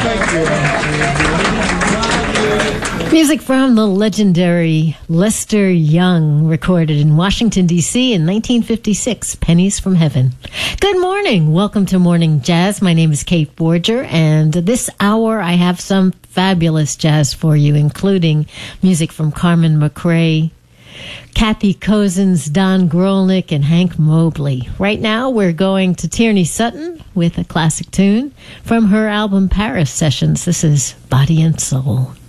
Music from the legendary Lester Young, recorded in Washington, D.C. in 1956, Pennies from Heaven. Good morning. Welcome to Morning Jazz. My name is Kate Borger, and this hour I have some fabulous jazz for you, including music from Carmen McRae, Kathy Cozens, Don Grolnick, and Hank Mobley. Right now, we're going to Tierney Sutton with a classic tune from her album Paris Sessions. This is Body and Soul.